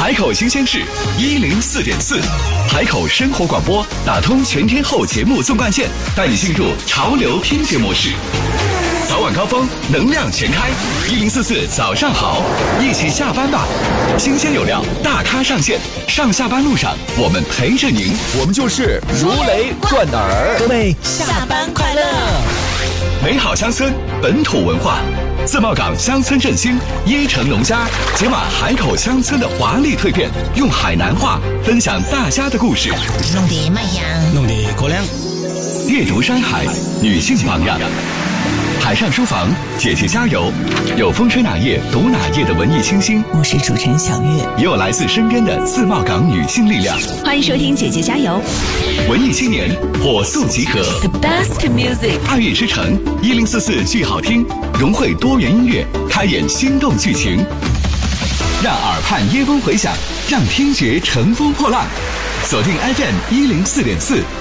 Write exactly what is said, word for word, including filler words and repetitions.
海口新鲜事一零四点四，海口生活广播打通全天候节目纵贯线，带你进入潮流听觉模式。早晚高峰，能量全开，一零四四早上好，一起下班吧。新鲜有料，大咖上线，上下班路上我们陪着您， 我们就是如雷贯耳。 各位下班快乐！ 美好乡村，本土文化。自贸港乡村振兴，椰城农家解码海口乡村的华丽蜕变，用海南话分享大家的故事。 弄得卖香， 弄得口粮。 阅读山海，女性榜样。海上书房，姐姐加油！有风吹哪页读哪页的文艺清新， 我是主持人小月， 也有来自身边的自贸港女性力量。 欢迎收听姐姐加油！ 文艺青年火速集合 ，The best music， 爱乐之城一零四四剧好听，融汇多元音乐，开演心动剧情，让耳畔耶风回响，让听觉乘风破浪。锁定 F M 一零四点四。